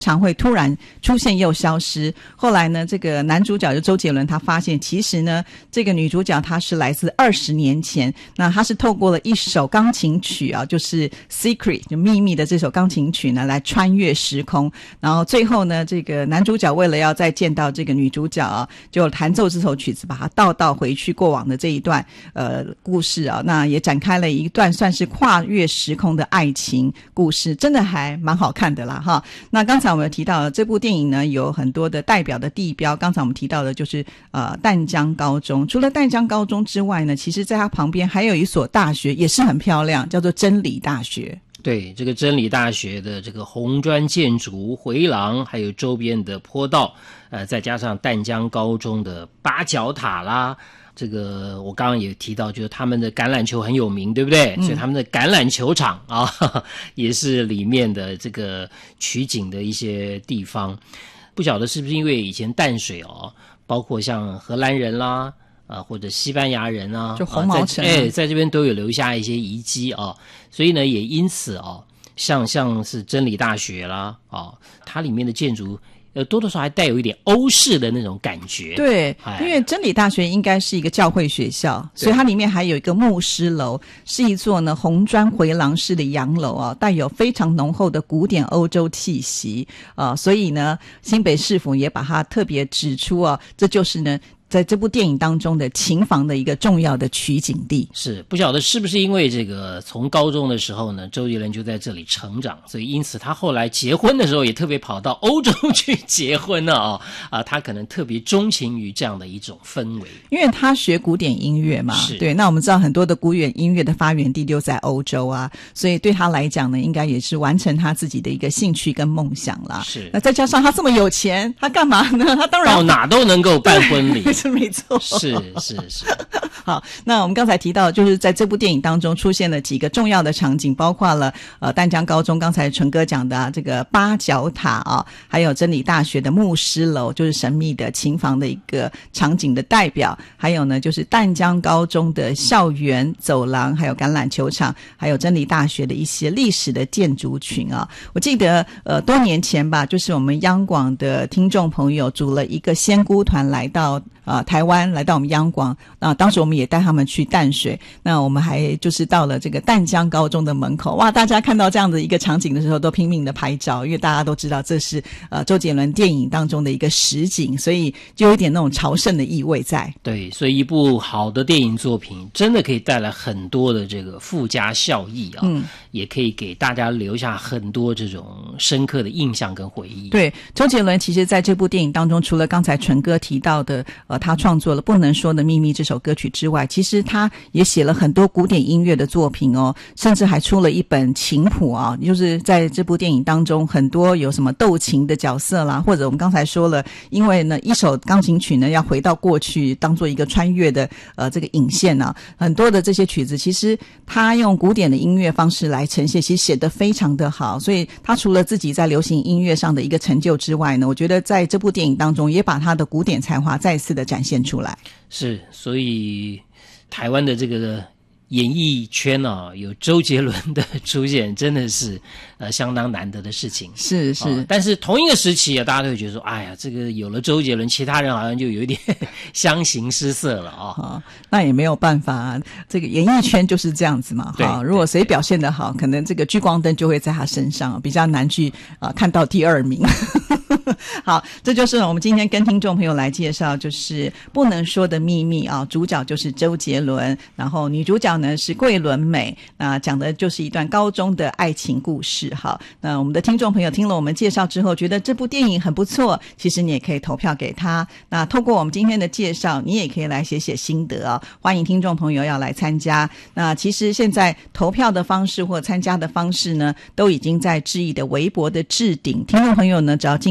常会突然出现又消失。后来呢，这个男主角就周杰伦，他发现其实呢，这个女主角她是来自20年前，那她是透过了一首钢琴曲啊，就是 Secret 就秘密的这首钢琴曲呢，来穿越时空。然后最后呢，这个男主角为了要再见到这个女主角啊，就弹奏这首曲子，把它倒回去过往的这一段故事啊，那也展开了一段算是跨越时空的爱情故事，真的还蛮好看的啦哈。那刚才我们提到这部电影呢，有很多的代表的地标，刚才我们提到的就是淡江高中。除了淡江高中之外呢，其实在它旁边还有一所大学也是很漂亮，叫做真理大学。 对，这个真理大学的这个红砖建筑回廊，还有周边的坡道，再加上淡江高中的八角塔啦，这个我刚刚也提到，就是他们的橄榄球很有名，对不对？所以他们的橄榄球场啊，也是里面的这个取景的一些地方。不晓得是不是因为以前淡水哦，包括像荷兰人啦，或者西班牙人啊， 就红毛城在这边都有留下一些遗迹啊，所以呢，也因此啊，像是真理大学啦啊，它里面的建筑。多多少少还带有一点欧式的那种感觉。 对，因为真理大学应该是一个教会学校，所以它里面还有一个牧师楼，是一座呢红砖回廊式的洋楼啊，带有非常浓厚的古典欧洲气息啊，所以呢，新北市府也把它特别指出啊，这就是呢。在这部电影当中的琴房的一个重要的取景地。 是不晓得是不是因为这个从高中的时候呢，周杰伦就在这里成长，所以因此他后来结婚的时候也特别跑到欧洲去结婚了他可能特别钟情于这样的一种氛围， 因为他学古典音乐嘛，对，那我们知道很多的古典音乐的发源地就在欧洲啊，所以对他来讲呢，应该也是完成他自己的一个兴趣跟梦想啦。 是， 那再加上他这么有钱，他干嘛呢？他当然到哪都能够办婚礼。 是没错， 是。 好，那我们刚才提到，就是在这部电影当中出现了几个重要的场景，包括了淡江高中刚才纯哥讲的这个八角塔啊，还有真理大学的牧师楼，就是神秘的琴房的一个场景的代表，还有呢就是淡江高中的校园走廊，还有橄榄球场，还有真理大学的一些历史的建筑群啊。我记得多年前吧，就是我们央广的听众朋友组了一个仙姑团来到台湾，来到我们央广，当时我们也带他们去淡水，那我们还就是到了这个淡江高中的门口，哇，大家看到这样的一个场景的时候都拼命的拍照，因为大家都知道这是周杰伦电影当中的一个实景，所以就有一点那种朝圣的意味在。 对，所以一部好的电影作品真的可以带来很多的这个附加效益啊，也可以给大家留下很多这种深刻的印象跟回忆。 对，周杰伦其实在这部电影当中，除了刚才纯哥提到的他创作了《不能说的秘密》这首歌曲之外，其实他也写了很多古典音乐的作品哦，甚至还出了一本琴谱啊，就是在这部电影当中很多有什么斗琴的角色啦，或者我们刚才说了，因为呢一首钢琴曲呢要回到过去当做一个穿越的这个引线啊，很多的这些曲子其实他用古典的音乐方式来呈现，其实写得非常的好，所以他除了自己在流行音乐上的一个成就之外呢，我觉得在这部电影当中也把他的古典才华再次的展现出来。 是，所以台湾的这个演艺圈有周杰伦的出现，真的是相当难得的事情。 是， 但是同一个时期大家都会觉得说，哎呀，这个有了周杰伦，其他人好像就有一点相形失色了那也没有办法，这个演艺圈就是这样子嘛。如果谁表现得好，可能这个聚光灯就会在他身上，比较难去看到第二名。好，这就是我们今天跟听众朋友来介绍，就是不能说的秘密啊，主角就是周杰伦，然后女主角呢是桂纶镁，那讲的就是一段高中的爱情故事。好，那我们的听众朋友听了我们介绍之后，觉得这部电影很不错，其实你也可以投票给他。那透过我们今天的介绍，你也可以来写写心得啊，欢迎听众朋友要来参加。那其实现在投票的方式或参加的方式呢，都已经在志毅的微博的置顶，听众朋友呢只要进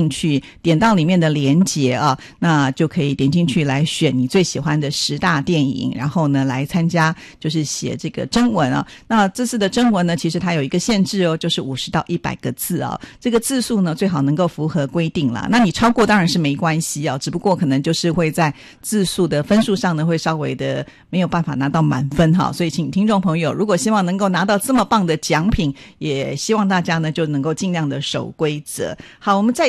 去，点到里面的连结啊，那就可以点进去来选你最喜欢的10大电影，然后呢来参加，就是写这个征文啊。那这次的征文呢，其实它有一个限制哦，就是50到100个字啊，这个字数呢最好能够符合规定啦。那你超过当然是没关系啊，只不过可能就是会在字数的分数上呢会稍微的没有办法拿到满分哈。所以请听众朋友，如果希望能够拿到这么棒的奖品，也希望大家呢就能够尽量的守规则。好，我们再